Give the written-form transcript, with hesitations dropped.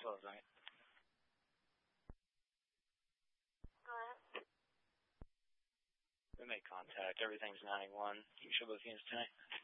closing. Go ahead. We made contact. Everything's 91. You should both units tonight.